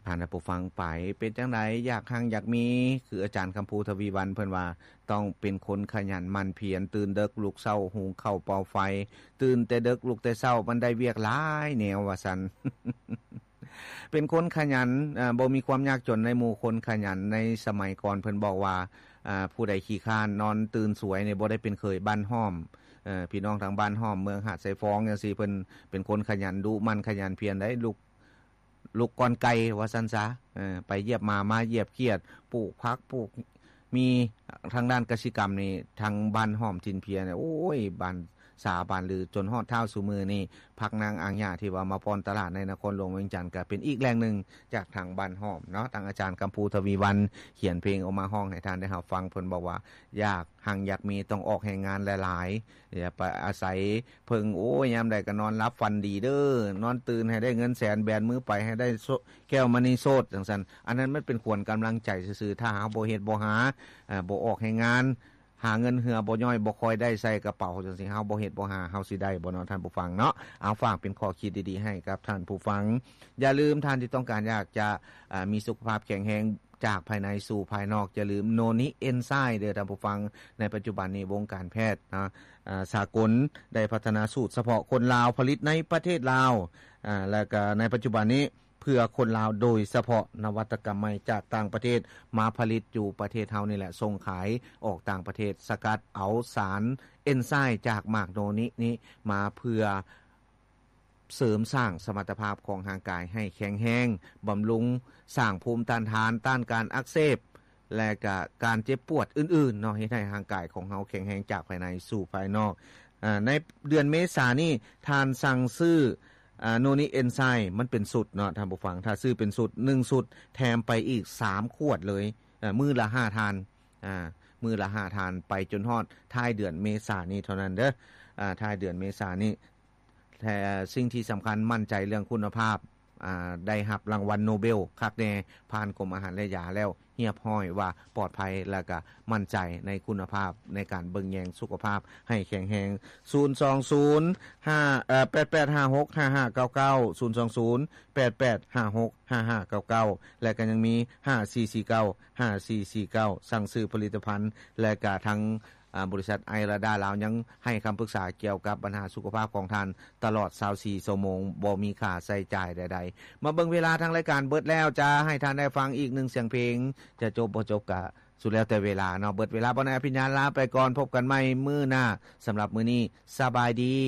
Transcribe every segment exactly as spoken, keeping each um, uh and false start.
ผ่านผู้ฟังไปเป็นจังได๋อยากหังอยากมีคืออาจารย์คำภูทวีวันเพิ่นว่าต้องเป็นคนขยันหมั่นเพียรตื่นดึกลุกเช้าหุงข้าวเป่าไฟตื่นแต่ดึกลุกแต่เช้ามันได้เวียกหลายแนวว่าซั่น เป็นคนขยันอ่าบ่มีความยากจนในหมู่คนขยันในสมัยก่อนเพิ่นบอกว่าอ่าผู้ใดขี้คร้านนอนตื่นสวยนี่บ่ได้เป็นเคยบ้านห้อมเอ่อพี่น้องทางบ้านห้อมเมืองหาดไสฟองจังซี่เพิ่นเป็นคนขยันดุมันขยันเพียรได้ลุกลุกก่อนไก่ว่าซั่นซะเออไปเหยียบมามาเหยียบเขียดปลูกผักปลูกมีทางด้านกสิกรรมนี่ทางบ้านห้อมจินเพียเนี่ยโอ้ยบ้านสาบานหรือจนฮอดเท้าสู่มือนี่พักนางอ่างหญ้าที่ว่ามาป้อนตลาดในนครหลวงเวียงจันทน์ก็เป็นอีกแหล่งนึงจากทางบ้านห้อมเนาะทางอาจารย์กัมพูทวีวันเขียนเพลงออกมาร้องให้ท่านได้รับฟังเพิ่นบอกว่าอยากหังอยากมีต้องออกแรงงานหลายๆอย่าไปอาศัยเพิ่งโอ้ยยามใดก็นอนหลับฝันดีเด้อนอนตื่นให้ได้เงินแสนแบนมือไปให้ได้แก้วมณีโสดจังซั่นอันนั้นมันเป็นขวัญกำลังใจซื่อๆถ้าหาบ่เฮ็ดบ่หาเอ่อบ่ออกแรงงานหาเงินเหือบ่ย่อยบ่ค่อยได้ใส่กระเป๋าจังซี่เฮาบ่เฮ็ดบ่หาเฮาสิได้บ่เนาะท่านผู้ฟังเนาะเอาฝากเป็นข้อคิดดีๆให้กับท่านผู้ฟังอย่าลืมท่านที่ต้องการอยากจะอ่ามีสุขภาพแข็งแรงจากภายในสู่ภายนอกอย่าลืมโนนิเอนไซม์เด้อท่านผู้ฟังในปัจจุบันนี้วงการแพทย์นะอ่าสากลได้พัฒนาสูตรเฉพาะคนลาวผลิตในประเทศลาวอ่าแล้วก็ในปัจจุบันนี้เพื่อคนลาวโดยเฉพาะนวัตกรรมใหม่จากต่างประเทศมาผลิตอยู่ประเทศเฮานี่แหละส่งขายออกต่างประเทศสกัดเอาสารเอนไซม์จากหมากโนนินี้มาเพื่อเสริมสร้างสมรรถภาพของร่างกายให้แข็งแรงบำรุงสร้างภูมิต้านทานต้านการอักเสบและก็การเจ็บปวดอื่นๆเนาะเฮ็ดให้ร่างกายของเฮาแข็งแรงจากภายในสู่ภายนอกอ่าในเดือนเมษายนนี้ทานสั่งซื้ออ่าโนนิเอนไซม์มันเป็นสุดเนาะท่านผู้ฟังถ้าซื้อเป็นสุดหนึ่งสุดแถมไปอีกสามขวดเลยเอ่อมื้อละห้าทานอ่ามื้อละห้าทานไปจนฮอดท้ายเดือนเมษายนนี้เท่านั้นเด้ออ่าท้ายเดือนเมษายนนี้แต่สิ่งที่สำคัญมั่นใจเรื่องคุณภาพอ่าได้รับรางวัลโนเบลคักแน่ผ่านกรมอาหารและยาแล้วเรียบร้อยว่าปลอดภัยแล้วก็มั่นใจในคุณภาพในการเบิ่งแยงสุขภาพให้แข็งแรงศูนย์ สอง ศูนย์ ห้า เอ่อ แปด แปด ห้า หก ห้า ห้า เก้า เก้า ศูนย์ สอง ศูนย์ แปด แปด ห้า หก ห้า ห้า เก้า เก้าและก็ยังมีห้า สี่ สี่ เก้า ห้า สี่ สี่ เก้าสั่งซื้อผลิตภัณฑ์และก็ทั้งบริษัทไอราดาลาวยังให้คำปรึกษาเกี่ยวกับปัญหาสุขภาพของท่านตลอดยี่สิบสี่ชั่วโมงบ่มีค่าใช้จ่ายใดๆมาเบิ่งเวลาทางรายการเบิดแล้วจะให้ท่านได้ฟังอีกหนึ่งเสียงเพลงจะจบบ่จบก็สุดแล้วแต่เวลาเนาะเบิดเวลาบ่นายอภิญญาลาไปก่อนพบกันใหม่มื้อหน้าสำหรับมื้อนี้สบายดี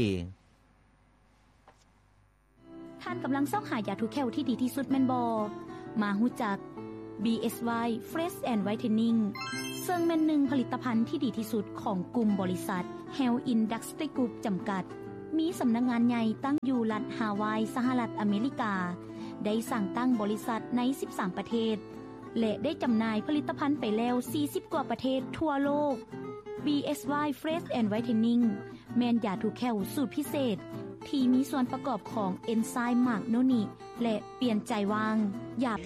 ท่านกำลังซ่องหายาทุกแคลที่ดีที่สุดแม่นบ่มาฮู้จัก บี เอส วาย Fresh and Whitening ซึ่งเป็นหนึ่งผลิตภัณฑ์ที่ดีที่สุดของกลุ่มบริษัท Health Industry Group จำกัดมีสำนักงานใหญ่ตั้งอยู่รัฐฮาวายสหรัฐอเมริกาได้สั่งตั้งบริษัทในสิบสามประเทศและได้จำหน่ายผลิตภัณฑ์ไปแล้วสี่สิบกว่าประเทศทั่วโลก บี เอส วาย Fresh and Whitening แม่นยาทุกแคลสูตรพิเศษที่มีส่วนประกอบของเอนไซม์หมากโนนิและเปลี่ยนใจวางยา